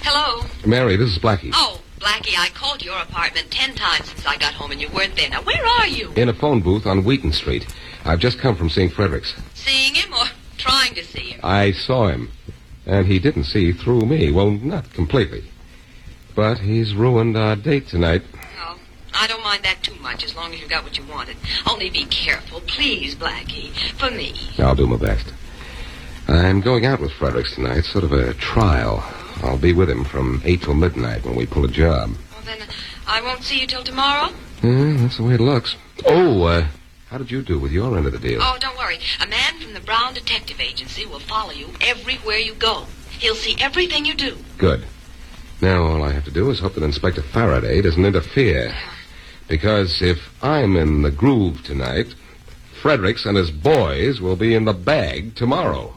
Hello? Mary, this is Blackie. Oh, Blackie, I called your apartment 10 times since I got home and you weren't there. Now, where are you? In a phone booth on Wheaton Street. I've just come from seeing Fredericks. Seeing him or trying to see him? I saw him. And he didn't see through me. Well, not completely. But he's ruined our date tonight. Oh, I don't mind that too much as long as you got what you wanted. Only be careful, please, Blackie. For me. I'll do my best. I'm going out with Fredericks tonight, sort of a trial. I'll be with him from 8 till midnight when we pull a job. Well, then I won't see you till tomorrow? Yeah, that's the way it looks. Oh, how did you do with your end of the deal? Oh, don't worry. A man from the Brown Detective Agency will follow you everywhere you go. He'll see everything you do. Good. Now all I have to do is hope that Inspector Faraday doesn't interfere. Because if I'm in the groove tonight, Fredericks and his boys will be in the bag tomorrow.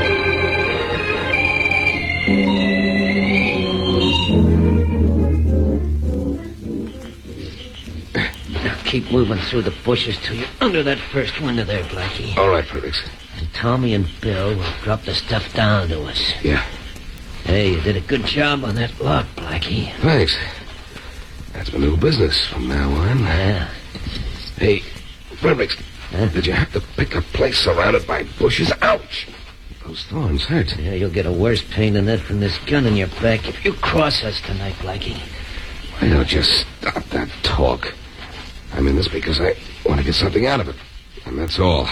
Keep moving through the bushes till you're under that first window there, Blackie. All right, Fredericks. And Tommy and Bill will drop the stuff down to us. Yeah. Hey, you did a good job on that lock, Blackie. Thanks. That's my new business from now on. Yeah. Hey, Fredericks, did you have to pick a place surrounded by bushes? Ouch! Those thorns hurt. Yeah, you'll get a worse pain than that from this gun in your back if you cross us tonight, Blackie. Why don't you stop that talk? I'm in this because I want to get something out of it. And that's all.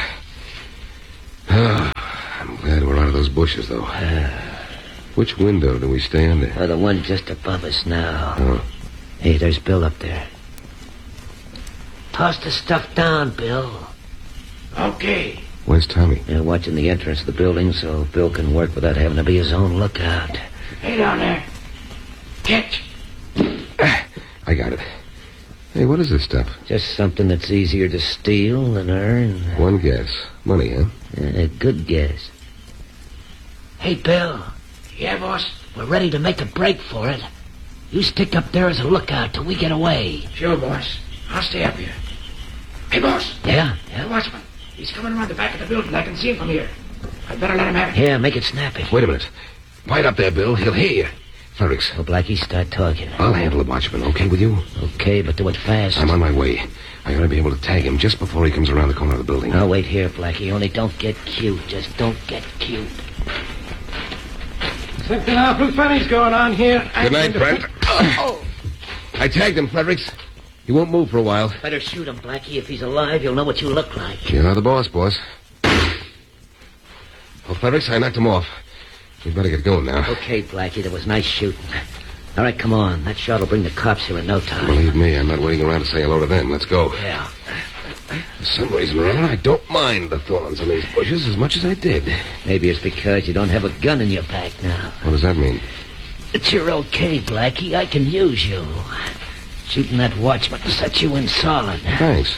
I'm glad we're out of those bushes, though. Which window do we stay under? The one just above us now. Oh. Hey, there's Bill up there. Toss the stuff down, Bill. Okay. Where's Tommy? Watching the entrance of the building so Bill can work without having to be his own lookout. Hey, down there. Catch. I got it. Hey, what is this stuff? Just something that's easier to steal than earn. One guess. Money, huh? Good guess. Hey, Bill. Yeah, boss? We're ready to make a break for it. You stick up there as a lookout till we get away. Sure, boss. I'll stay up here. Hey, boss. Yeah? The watchman. He's coming around the back of the building. I can see him from here. I'd better let him have it. Yeah, make it snappy. Wait a minute. Quiet up there, Bill. He'll hear you. Fredericks. Oh, Blackie, start talking. I'll handle the watchman, okay with you? Okay, but do it fast. I'm on my way. I ought to be able to tag him just before he comes around the corner of the building. I'll wait here, Blackie. Only don't get cute. Just don't get cute. Something awful funny's going on here. Good night, Brent. I tagged him, Fredericks. He won't move for a while. Better shoot him, Blackie. If he's alive, you'll know what you look like. You're the boss. Oh, Fredericks, I knocked him off. We'd better get going now. Okay, Blackie, that was nice shooting. All right, come on. That shot will bring the cops here in no time. Believe me, I'm not waiting around to say hello to them. Let's go. Yeah. For some reason or other, I don't mind the thorns on these bushes as much as I did. Maybe it's because you don't have a gun in your back now. What does that mean? It's you're okay, Blackie. I can use you. Shooting that watchman set you in solid. Thanks.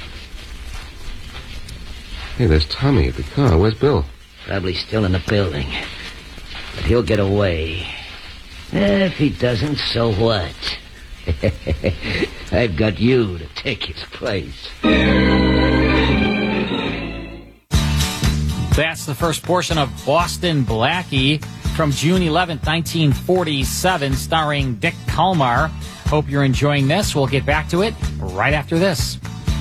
Hey, there's Tommy at the car. Where's Bill? Probably still in the building. But he'll get away. If he doesn't, so what? I've got you to take his place. That's the first portion of Boston Blackie from June 11th, 1947, starring Dick Kalmar. Hope you're enjoying this. We'll get back to it right after this.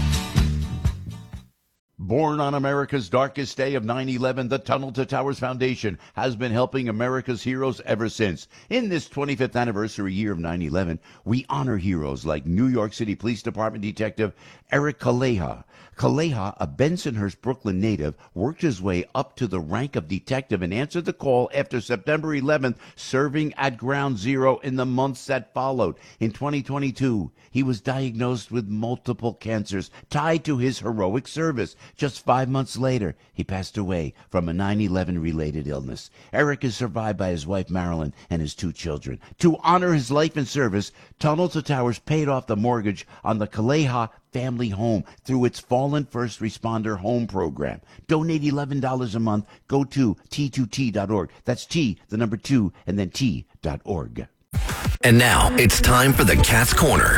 Born on America's darkest day of 9/11, the Tunnel to Towers Foundation has been helping America's heroes ever since. In this 25th anniversary year of 9/11, we honor heroes like New York City Police Department Detective Eric Kaleha. Kaleha, a Bensonhurst, Brooklyn native, worked his way up to the rank of detective and answered the call after September 11th, serving at Ground Zero in the months that followed. In 2022, he was diagnosed with multiple cancers tied to his heroic service. Just 5 months later, he passed away from a 9/11-related illness. Eric is survived by his wife, Marilyn, and his 2 children. To honor his life and service, Tunnel to Towers paid off the mortgage on the Kaleha family home through its Fallen First Responder Home Program. Donate $11 a month. Go to T2T.org. That's T, the number 2, and then T.org. And now it's time for the Cat's Corner.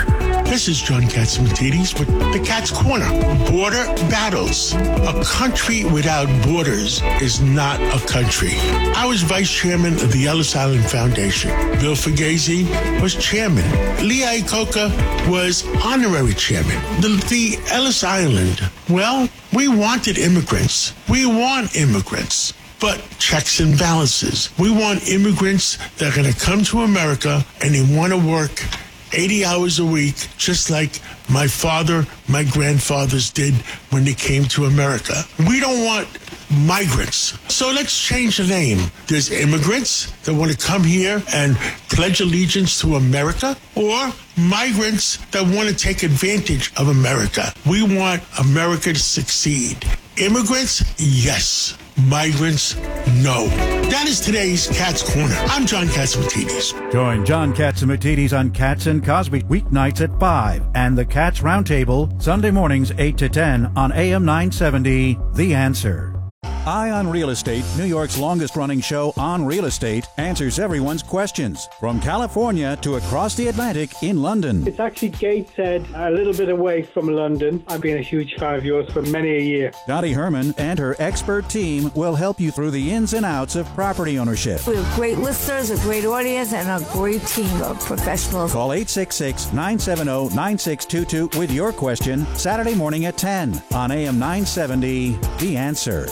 This is John Catsimatidis with the Cat's Corner. Border battles. A country without borders is not a country. I was vice chairman of the Ellis Island Foundation. Bill Fugazi was chairman. Lee Iacocca was honorary chairman. The Ellis Island, well, we wanted immigrants. We want immigrants. But checks and balances. We want immigrants that are going to come to America and they want to work 80 hours a week, just like my father, my grandfathers did when they came to America. We don't want migrants. So let's change the name. There's immigrants that want to come here and pledge allegiance to America, or migrants that want to take advantage of America. We want America to succeed. Immigrants, yes. Migrants, no. That is today's Cat's Corner. I'm John Catsimatidis. Join John Catsimatidis on Cats and Cosby weeknights at 5 and the Cats Roundtable Sunday mornings 8 to 10 on AM 970, The Answer. Eye on Real Estate, New York's longest-running show on real estate, answers everyone's questions, from California to across the Atlantic in London. It's actually Gateshead, a little bit away from London. I've been a huge fan of yours for many a year. Dottie Herman and her expert team will help you through the ins and outs of property ownership. We have great listeners, a great audience, and a great team of professionals. Call 866-970-9622 with your question Saturday morning at 10 on AM 970, The Answer.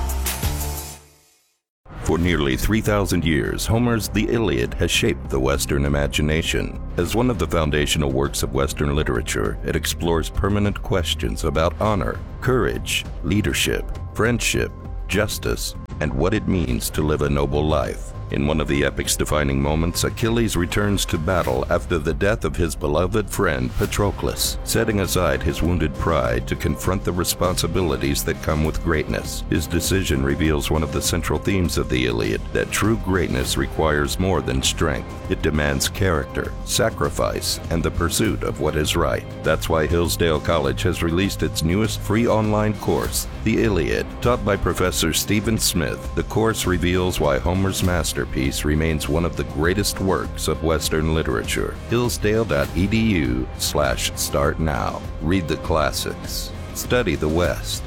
For nearly 3,000 years, Homer's The Iliad has shaped the Western imagination. As one of the foundational works of Western literature, it explores permanent questions about honor, courage, leadership, friendship, justice, and what it means to live a noble life. In one of the epic's defining moments, Achilles returns to battle after the death of his beloved friend Patroclus, setting aside his wounded pride to confront the responsibilities that come with greatness. His decision reveals one of the central themes of the Iliad, that true greatness requires more than strength. It demands character, sacrifice, and the pursuit of what is right. That's why Hillsdale College has released its newest free online course, The Iliad. Taught by Professor Stephen Smith, the course reveals why Homer's masterpiece remains one of the greatest works of Western literature. Hillsdale.edu/start now. Read the classics. Study the West.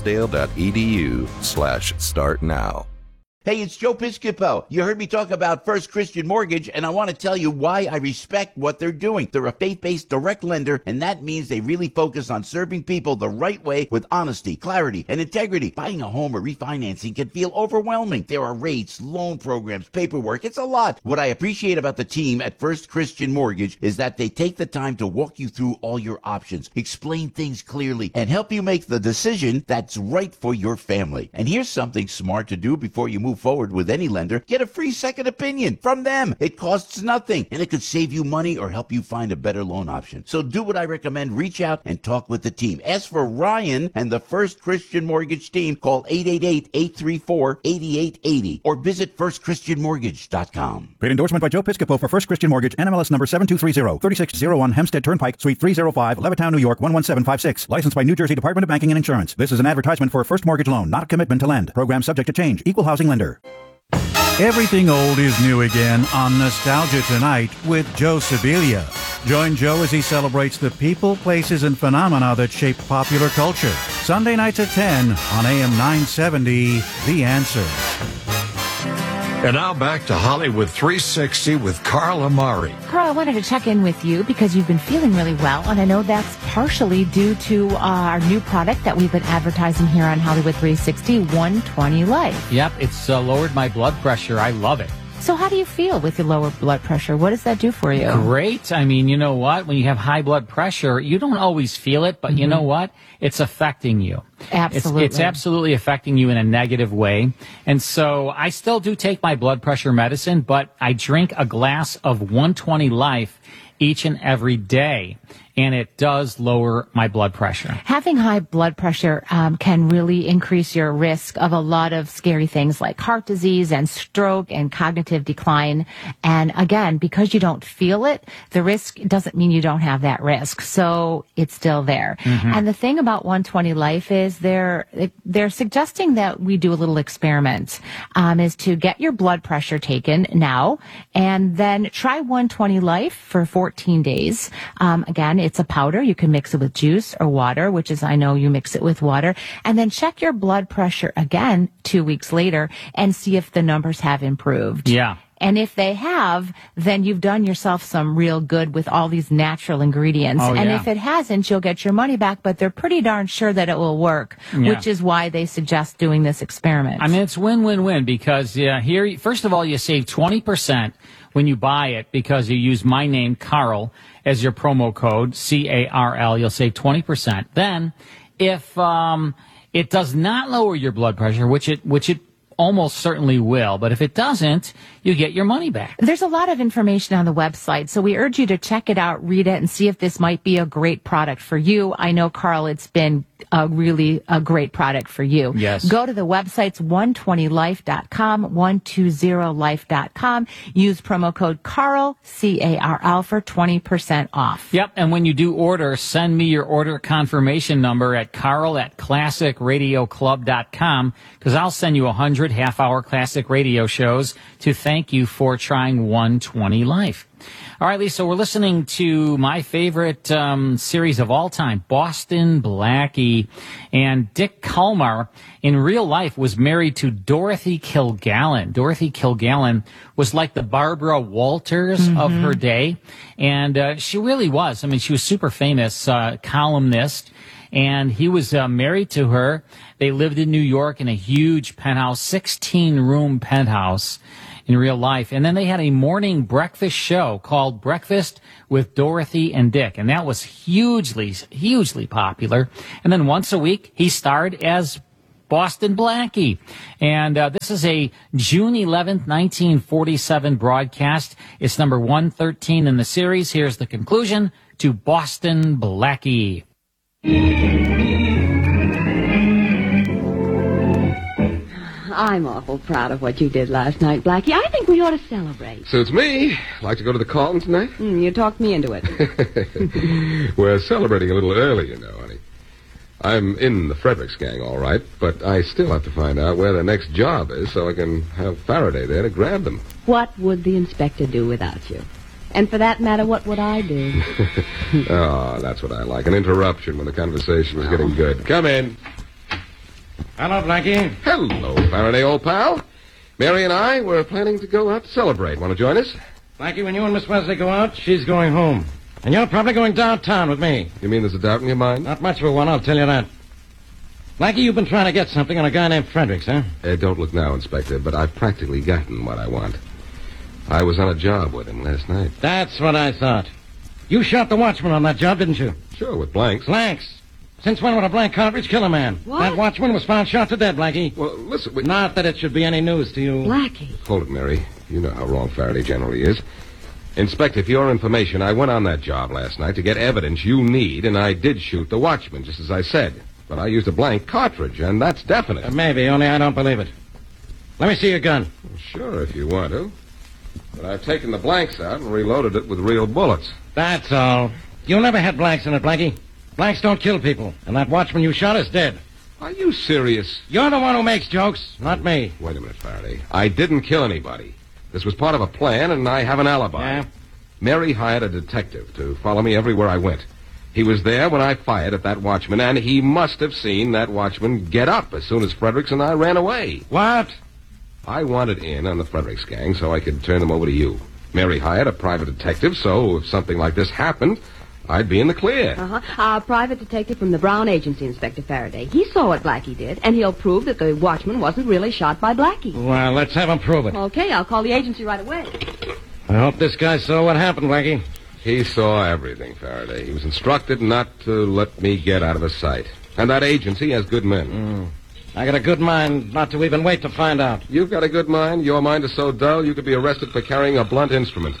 Hillsdale.edu/start now. Hey, it's Joe Piscopo. You heard me talk about First Christian Mortgage, and I want to tell you why I respect what they're doing. They're a faith-based direct lender, and that means they really focus on serving people the right way with honesty, clarity, and integrity. Buying a home or refinancing can feel overwhelming. There are rates, loan programs, paperwork. It's a lot. What I appreciate about the team at First Christian Mortgage is that they take the time to walk you through all your options, explain things clearly, and help you make the decision that's right for your family. And here's something smart to do before you move forward with any lender. Get a free second opinion from them. It costs nothing, and it could save you money or help you find a better loan option. So do what I recommend. Reach out and talk with the team. Ask for Ryan and the First Christian Mortgage team. Call 888-834-8880 or visit firstchristianmortgage.com. Paid endorsement by Joe Piscopo for First Christian Mortgage, NMLS number 7230, 3601 Hempstead Turnpike, Suite 305, Levittown, New York 11756. Licensed by New Jersey Department of Banking and Insurance. This is an advertisement for a first mortgage loan, not a commitment to lend. Program subject to change. Equal housing lender. Everything old is new again on Nostalgia Tonight with Joe Sibilia. Join Joe as he celebrates the people, places, and phenomena that shape popular culture. Sunday nights at 10 on AM 970, The Answer. And now back to Hollywood 360 with Carl Amari. Carl, I wanted to check in with you because you've been feeling really well, and I know that's partially due to our new product that we've been advertising here on Hollywood 360, 120 Life. Yep, it's lowered my blood pressure. I love it. So how do you feel with your lower blood pressure? What does that do for you? Great. I mean, you know what? When you have high blood pressure, you don't always feel it, but you know what? It's affecting you. Absolutely. It's absolutely affecting you in a negative way. And so I still do take my blood pressure medicine, but I drink a glass of 120 Life each and every day, and it does lower my blood pressure. Having high blood pressure can really increase your risk of a lot of scary things like heart disease and stroke and cognitive decline. And again, because you don't feel it, the risk doesn't mean you don't have that risk. So it's still there. Mm-hmm. And the thing about 120 Life is is they're suggesting that we do a little experiment, is to get your blood pressure taken now and then try 120 Life for 14 days. Again, it's a powder. You can mix it with juice or water, which is, I know you mix it with water, and then check your blood pressure again 2 weeks later and see if the numbers have improved. Yeah. And if they have, then you've done yourself some real good with all these natural ingredients. Oh, and yeah. if it hasn't, you'll get your money back, but they're pretty darn sure that it will work, which is why they suggest doing this experiment. I mean, it's win-win-win because here, first of all, you save 20% when you buy it because you use my name, Carl, as your promo code, CARL. You'll save 20%. Then, if it does not lower your blood pressure, which it almost certainly will, but if it doesn't, you get your money back. There's a lot of information on the website, so we urge you to check it out, read it, and see if this might be a great product for you. I know, Carl, it's been really a great product for you. Yes. Go to the websites 120life.com, 120life.com. Use promo code CARL, C-A-R-L, for 20% off. Yep, and when you do order, send me your order confirmation number at carl@classicradioclub.com because I'll send you 100 half-hour classic radio shows to thank you for trying 120 Life. All right, Lisa, we're listening to my favorite series of all time, Boston Blackie. And Dick Kalmar, in real life, was married to Dorothy Kilgallen. Dorothy Kilgallen was like the Barbara Walters of her day. And she really was. I mean, she was super famous columnist. And he was married to her. They lived in New York in a huge penthouse, 16-room penthouse in real life. And then they had a morning breakfast show called Breakfast with Dorothy and Dick. And that was hugely, hugely popular. And then once a week, he starred as Boston Blackie. And this is a June 11th, 1947 broadcast. It's number 113 in the series. Here's the conclusion to Boston Blackie. I'm awful proud of what you did last night, Blackie. I think we ought to celebrate. Suits me. Like to go to the Carlton tonight? You talked me into it. We're celebrating a little early, you know, honey. I'm in the Fredericks gang, all right, but I still have to find out where the next job is so I can have Faraday there to grab them. What would the inspector do without you? And for that matter, what would I do? Oh, that's what I like. An interruption when the conversation was getting good. Come in. Hello, Blackie. Hello, Faraday, old pal. Mary and I were planning to go out to celebrate. Want to join us? Blackie, when you and Miss Wesley go out, she's going home. And you're probably going downtown with me. You mean there's a doubt in your mind? Not much of a one, I'll tell you that. Blackie, you've been trying to get something on a guy named Fredericks, huh? Don't look now, Inspector, but I've practically gotten what I want. I was on a job with him last night. That's what I thought. You shot the watchman on that job, didn't you? Sure, with blanks. Blanks? Since when would a blank cartridge kill a man? What? That watchman was found shot to dead, Blackie. Well, listen, Not that it should be any news to you. Blackie. Hold it, Mary. You know how wrong Faraday generally is. Inspector, for your information, I went on that job last night to get evidence you need, and I did shoot the watchman, just as I said. But I used a blank cartridge, and that's definite. Maybe, only I don't believe it. Let me see your gun. Well, sure, if you want to. But I've taken the blanks out and reloaded it with real bullets. That's all. You'll never have blanks in it, Blackie. Blanks don't kill people, and that watchman you shot is dead. Are you serious? You're the one who makes jokes, not me. Wait a minute, Faraday. I didn't kill anybody. This was part of a plan, and I have an alibi. Yeah? Mary hired a detective to follow me everywhere I went. He was there when I fired at that watchman, and he must have seen that watchman get up as soon as Fredericks and I ran away. What? I wanted in on the Fredericks gang so I could turn them over to you. Mary hired a private detective, so if something like this happened, I'd be in the clear. Our private detective from the Brown Agency, Inspector Faraday. He saw what Blackie did, and he'll prove that the watchman wasn't really shot by Blackie. Well, let's have him prove it. Okay, I'll call the agency right away. I hope this guy saw what happened, Blackie. He saw everything, Faraday. He was instructed not to let me get out of his sight. And that agency has good men. I got a good mind not to even wait to find out. You've got a good mind. Your mind is so dull you could be arrested for carrying a blunt instrument.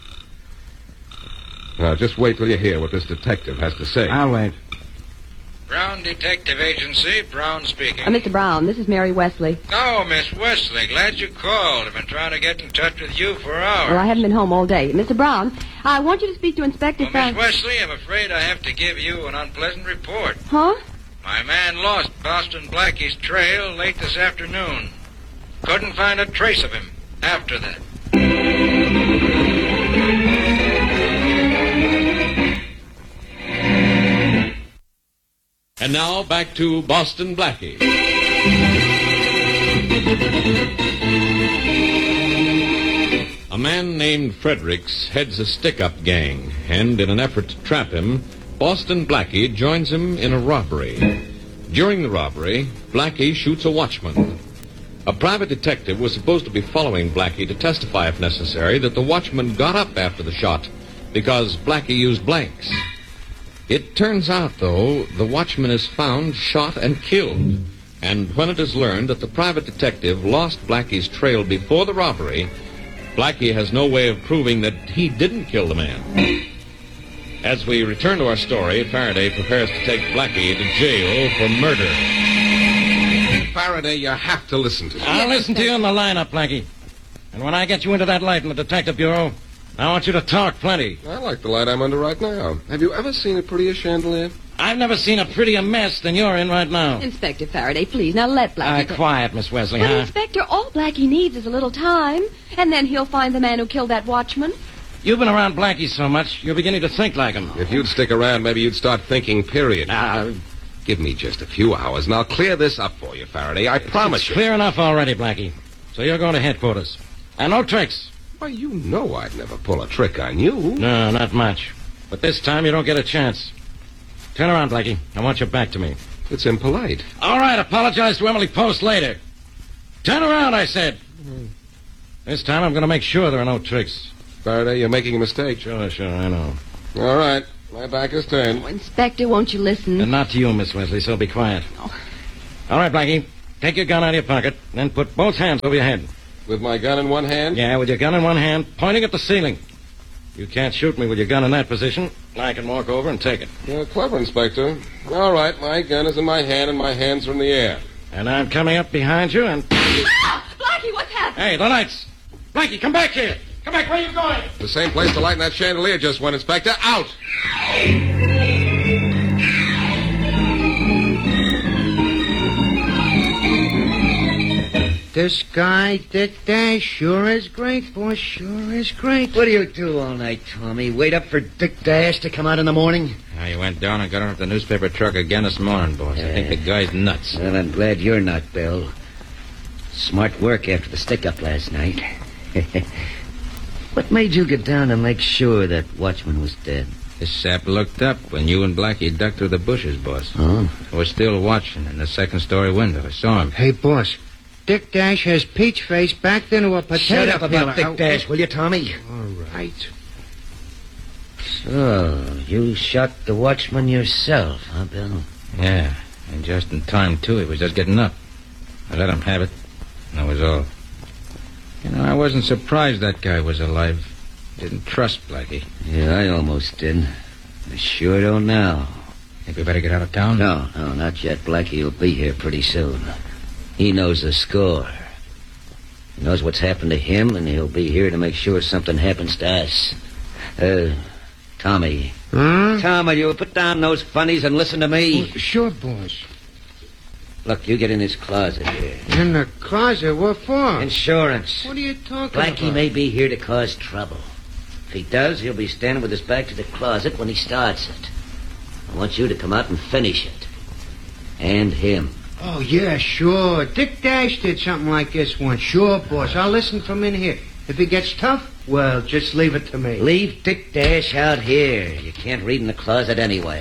Now, just wait till you hear what this detective has to say. I'll wait. Brown Detective Agency, Brown speaking. Mr. Brown, this is Mary Wesley. Oh, Miss Wesley, glad you called. I've been trying to get in touch with you for hours. Well, I haven't been home all day. Mr. Brown, I want you to speak to Inspector Miss Wesley, I'm afraid I have to give you an unpleasant report. Huh? My man lost Boston Blackie's trail late this afternoon. Couldn't find a trace of him after that. And now back to Boston Blackie. A man named Fredericks heads a stick-up gang, and in an effort to trap him, Boston Blackie joins him in a robbery. During the robbery, Blackie shoots a watchman. A private detective was supposed to be following Blackie to testify, if necessary, that the watchman got up after the shot because Blackie used blanks. It turns out, though, the watchman is found, shot, and killed. And when it is learned that the private detective lost Blackie's trail before the robbery, Blackie has no way of proving that he didn't kill the man. As we return to our story, Faraday prepares to take Blackie to jail for murder. Faraday, you have to listen to me. I'll listen to you in the lineup, Blackie. And when I get you into that light in the Detective Bureau, I want you to talk plenty. I like the light I'm under right now. Have you ever seen a prettier chandelier? I've never seen a prettier mess than you're in right now. Inspector Faraday, please, now let Blackie... Quiet, Miss Wesley, But, huh? Inspector, all Blackie needs is a little time, and then he'll find the man who killed that watchman. You've been around Blackie so much, you're beginning to think like him. If you'd stick around, maybe you'd start thinking, period. Give me just a few hours, and I'll clear this up for you, Faraday. I promise It's you. clear enough already, Blackie. So you're going to headquarters. And no tricks. Why, you know I'd never pull a trick on you. No, not much. But this time you don't get a chance. Turn around, Blackie. I want your back to me. It's impolite. All right, apologize to Emily Post later. Turn around, I said. This time I'm going to make sure there are no tricks. Faraday, you're making a mistake. Sure, I know. All right. My back is turned. Oh, Inspector, won't you listen? And not to you, Miss Wesley, so be quiet. Oh. All right, Blackie. Take your gun out of your pocket, then put both hands over your head. With my gun in one hand? Yeah, with your gun in one hand, pointing at the ceiling. You can't shoot me with your gun in that position. I can walk over and take it. You're clever, Inspector. All right, my gun is in my hand and my hands are in the air. And I'm coming up behind you and... Blackie, what's happening? Hey, the lights. Blackie, come back here. Come back, where are you going? The same place the light in that chandelier just went, Inspector. Out! This guy, Dick Dash, sure is great, boss. Sure is great. What do you do all night, Tommy? Wait up for Dick Dash to come out in the morning? He went down and got on the newspaper truck again this morning, boss. I think the guy's nuts. Well, I'm glad you're not, Bill. Smart work after the stick-up last night. What made you get down to make sure that watchman was dead? This sap looked up when you and Blackie ducked through the bushes, boss. Oh? I was still watching in the second-story window. I saw him. Hey, boss. Dick Dash has peach face backed into a potato Shut up peeler. about Dick Dash, will you, Tommy? All right. So, you shot the watchman yourself, huh, Bill? Yeah, and just in time, too. He was just getting up. I let him have it. That was all. You know, I wasn't surprised that guy was alive. Didn't trust Blackie. Yeah, I almost did. I sure don't now. Think we better get out of town? No, not yet. Blackie will be here pretty soon. He knows the score. He knows what's happened to him, and he'll be here to make sure something happens to us. Tommy. Huh? Tom, will you put down those funnies and listen to me? Sure, boss. Look, you get in this closet here. In the closet? What for? Insurance. What are you talking about? Blackie may be here to cause trouble. If he does, he'll be standing with his back to the closet when he starts it. I want you to come out and finish it. And him. Oh, yeah, sure. Dick Dash did something like this once. Sure, boss. I'll listen from in here. If he gets tough, well, just leave it to me. Leave Dick Dash out here. You can't read in the closet anyway.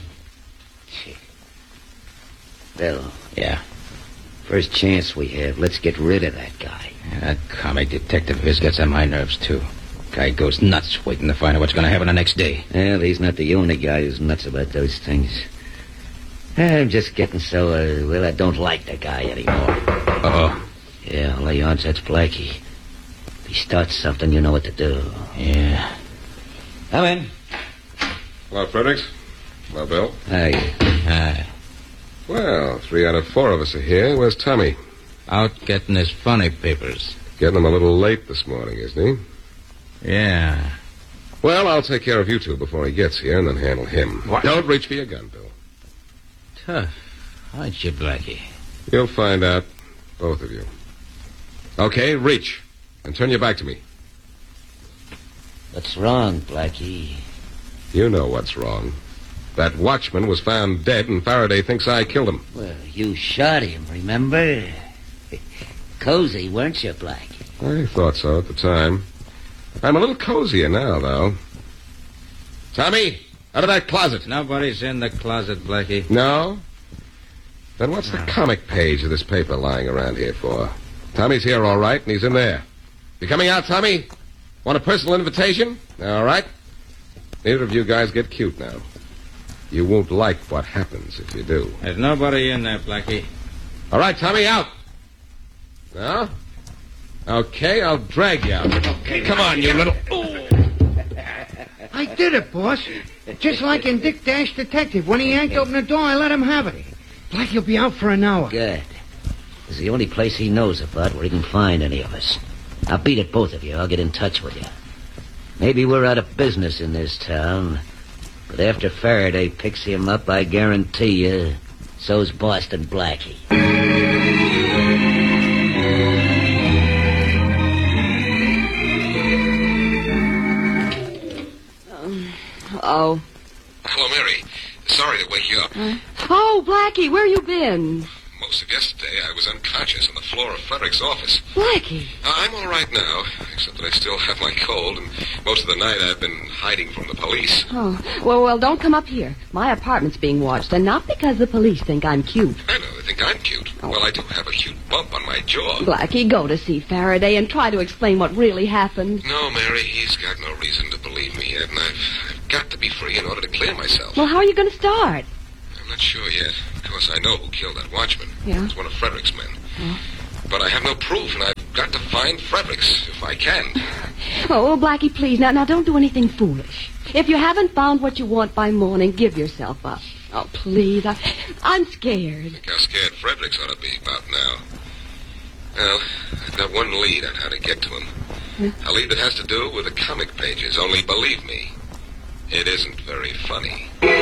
Bill. Yeah? First chance we have, let's get rid of that guy. Yeah, that comic detective of his gets on my nerves, too. Guy goes nuts waiting to find out what's going to happen the next day. Well, he's not the only guy who's nuts about those things. I'm just getting so, I don't like the guy anymore. Uh-oh. Yeah, all the odds that's Blackie. If he starts something, you know what to do. Yeah. Come in. Hello, Fredericks. Hello, Bill. Hi. Well, 3 out of 4 of us are here. Where's Tommy? Out getting his funny papers. Getting him a little late this morning, isn't he? Yeah. Well, I'll take care of you two before he gets here and then handle him. What? Don't reach for your gun, Bill. Tough. Aren't you, Blackie? You'll find out, both of you. Okay, reach. And turn your back to me. What's wrong, Blackie? You know what's wrong. That watchman was found dead, and Faraday thinks I killed him. Well, you shot him, remember? Cozy, weren't you, Blackie? I thought so at the time. I'm a little cozier now, though. Tommy, out of that closet. Nobody's in the closet, Blackie. No? Then what's the comic page of this paper lying around here for? Tommy's here, all right, and he's in there. You coming out, Tommy? Want a personal invitation? All right. Neither of you guys get cute now. You won't like what happens if you do. There's nobody in there, Blackie. All right, Tommy, out. No? Okay, I'll drag you out. Okay, come on, you little... I did it, boss. Just like in Dick Dash Detective. When he yanked open the door, I let him have it. Blackie'll be out for an hour. Good. This is the only place he knows about where he can find any of us. I'll beat it, both of you. I'll get in touch with you. Maybe we're out of business in this town, but after Faraday picks him up, I guarantee you, so's Boston Blackie. Oh. Hello, Mary. Sorry to wake you up. Oh, Blackie, where you been? Most of yesterday, I was unconscious on the floor of Frederick's office. Blackie. I'm all right now, except that I still have my cold, and most of the night I've been hiding from the police. Oh, well, don't come up here. My apartment's being watched, and not because the police think I'm cute. I know, they think I'm cute. Oh. Well, I do have a cute bump on my jaw. Blackie, go to see Faraday and try to explain what really happened. No, Mary, he's got no reason to believe me yet, and I've got to be free in order to clear myself. Well, how are you going to start? I'm not sure yet. Of course, I know who killed that watchman. Yeah? It's one of Frederick's men. Oh. But I have no proof, and I've got to find Fredericks, if I can. Oh, Blackie, please, now don't do anything foolish. If you haven't found what you want by morning, give yourself up. Oh, please, I'm scared. Think how scared Fredericks ought to be about now. Well, I've got one lead on how to get to him. A lead that has to do with the comic pages, only believe me, it isn't very funny.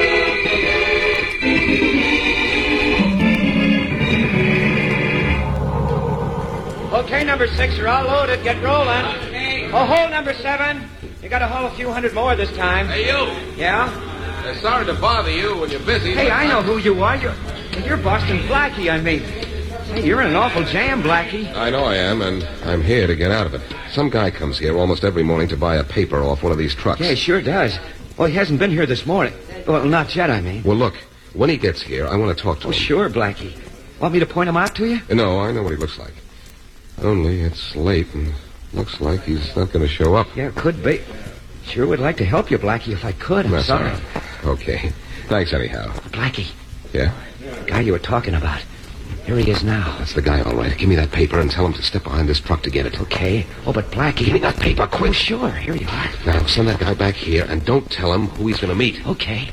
Okay, number 6, you're all loaded. Get rolling. Okay. Oh, hold number 7. You got to haul a few hundred more this time. Hey, you. Yeah? Sorry to bother you when you're busy. Hey, I know who you are. You're Boston Blackie, I mean. Hey, you're in an awful jam, Blackie. I know I am, and I'm here to get out of it. Some guy comes here almost every morning to buy a paper off one of these trucks. Yeah, he sure does. Well, he hasn't been here this morning. Well, not yet, I mean. Well, look, when he gets here, I want to talk to him. Sure, Blackie. Want me to point him out to you? No, I know what he looks like. Only it's late, and looks like he's not going to show up. Yeah, could be. Sure would like to help you, Blackie, if I could. I'm sorry. Right. Okay. Thanks anyhow. Blackie. Yeah? The guy you were talking about. Here he is now. That's the guy, all right. Give me that paper and tell him to step behind this truck to get it. Okay. Oh, but Blackie... Give me that paper, quick. Oh, sure. Here you are. Now, send that guy back here, and don't tell him who he's going to meet. Okay.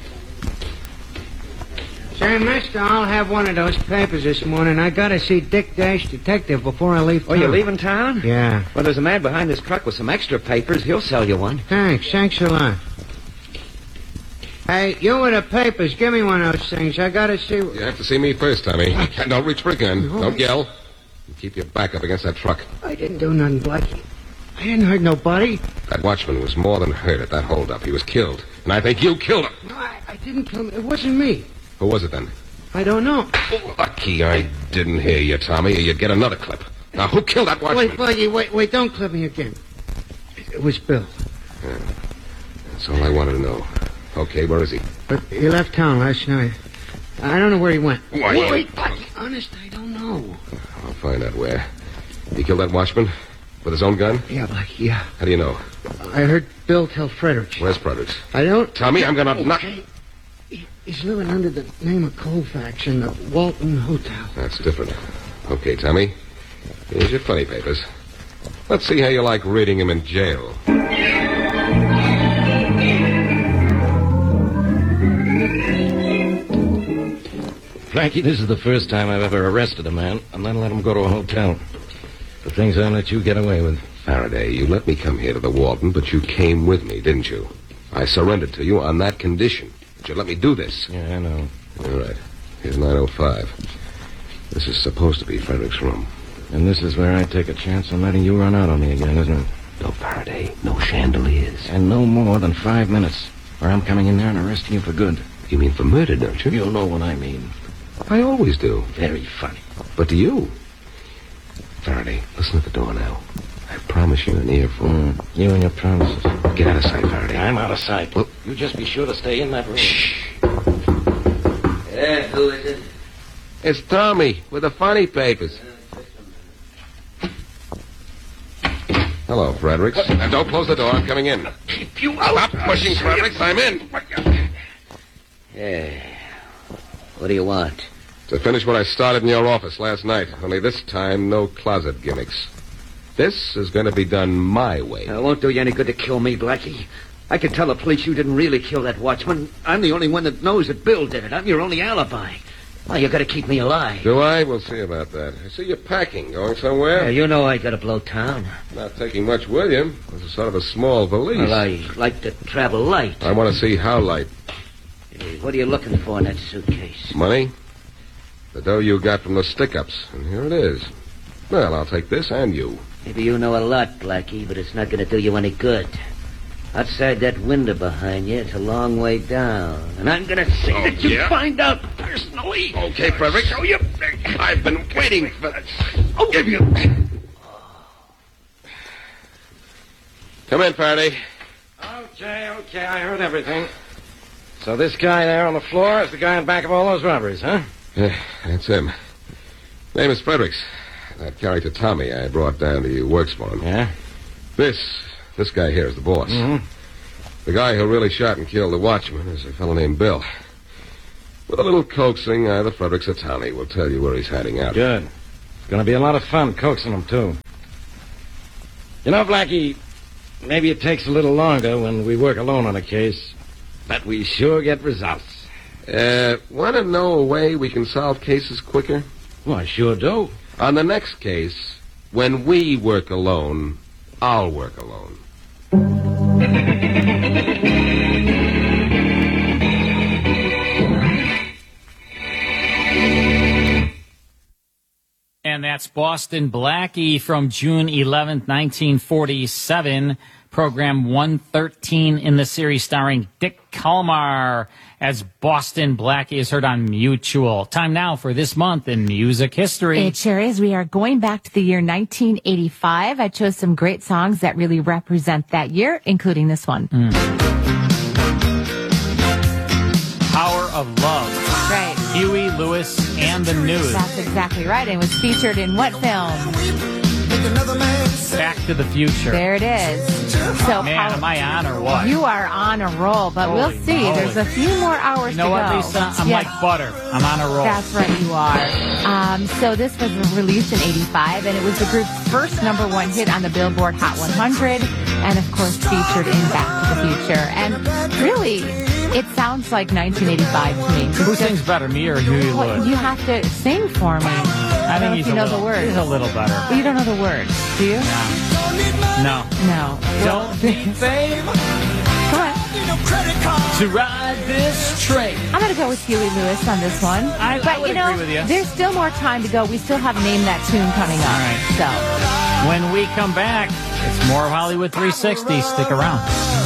Say, mister, I'll have one of those papers this morning. I gotta see Dick Dash Detective before I leave town. Oh, you're leaving town? Yeah. Well, there's a man behind this truck with some extra papers. He'll sell you one. Thanks a lot. Hey, you with the papers, give me one of those things. I gotta see... You have to see me first, Tommy. And don't reach for a gun. Don't yell. And keep your back up against that truck. I didn't do nothing, Blackie. I didn't hurt nobody. That watchman was more than hurt at that holdup. He was killed. And I think you killed him. No, I didn't kill him. It wasn't me. Who was it then? I don't know. Lucky I didn't hear you, Tommy, or you'd get another clip. Now, who killed that watchman? Wait, Blackie, wait, don't clip me again. It was Bill. Yeah. That's all I wanted to know. Okay, where is he? But he left town last night. I don't know where he went. Why? Wait, Blackie, honest, I don't know. I'll find out where. He killed that watchman? With his own gun? Yeah, Blackie, yeah. How do you know? I heard Bill tell Fredericks. Where's Fredericks? I don't... Tommy, I'm gonna... Okay. He's living under the name of Colfax in the Walton Hotel. That's different. Okay, Tommy. Here's your funny papers. Let's see how you like reading him in jail. Frankie, this is the first time I've ever arrested a man and then let him go to a hotel. The things I let you get away with. Faraday, you let me come here to the Walton, but you came with me, didn't you? I surrendered to you on that condition. But you let me do this. Yeah, I know. All right. Here's 905. This is supposed to be Frederick's room. And this is where I take a chance on letting you run out on me again, isn't it? No Faraday, no chandeliers. And no more than 5 minutes, or I'm coming in there and arresting you for good. You mean for murder, don't you? You'll know what I mean. I always do. Very funny. But do you? Faraday, listen at the door now. I promise you an earful. You and your promises. Get out of sight, Faraday. I'm out of sight. Well, you just be sure to stay in that room. Shh. Yeah, who is it? It's Tommy with the funny papers. Hello, Fredericks. Now, don't close the door. I'm coming in. Keep you out. Stop pushing, Fredericks. I'm in. Yeah. What do you want? To finish what I started in your office last night. Only this time, no closet gimmicks. This is going to be done my way. It won't do you any good to kill me, Blackie. I can tell the police you didn't really kill that watchman. I'm the only one that knows that Bill did it. I'm your only alibi. Well, you got to keep me alive. Do I? We'll see about that. I see you're packing. Going somewhere? Yeah, you know I got to blow town. Not taking much with you. This is sort of a small valise. Well, I like to travel light. I want to see how light. Hey, what are you looking for in that suitcase? Money? The dough you got from the stick-ups. And here it is. Well, I'll take this and you. Maybe you know a lot, Blackie, but it's not going to do you any good. Outside that window behind you, it's a long way down. And I'm going to see that you find out personally. Okay, Frederick. Show you. I've been waiting for this. I'll give you. Come in, Faraday. Okay, I heard everything. So this guy there on the floor is the guy in back of all those robberies, huh? Yeah, that's him. Name is Fredericks. That character Tommy I brought down to you works for him. Yeah? This guy here is the boss. Mm-hmm. The guy who really shot and killed the watchman is a fellow named Bill. With a little coaxing, either Fredericks or Tommy will tell you where he's hiding out. Good. It's going to be a lot of fun coaxing him, too. You know, Blackie, maybe it takes a little longer when we work alone on a case, but we sure get results. Want to know a way we can solve cases quicker? Well, I sure do. On the next case, when we work alone, I'll work alone. And that's Boston Blackie from June 11th, 1947. Program 113 in the series starring Dick Kalmar as Boston Blackie is heard on Mutual. Time now for this month in music history. It sure is. We are going back to the year 1985. I chose some great songs that really represent that year, including this one. Power of Love. Right. Huey Lewis and the News. That's exactly right. And was featured in what film? Back to the Future. There it is. So, man, am I on or what? You are on a roll, but we'll see. Moly. There's a few more hours You know to what, go. Lisa? I'm like butter. I'm on a roll. That's right, you are. So this was released in 85, and it was the group's first #1 hit on the Billboard Hot 100, and of course featured in Back to the Future. And really, it sounds like 1985 to me. Who sings better, me or Huey Well, Lewis? you have to sing for me. I think he's you a know little, the words. He's a little better. Well, you don't know the words, do you? No. No. Don't need fame. Come on. To ride this train. I'm going to go with Huey Lewis on this one. I would agree with you. There's still more time to go. We still have Name That Tune coming up. All right. So, When we come back, it's more of Hollywood 360. Stick around.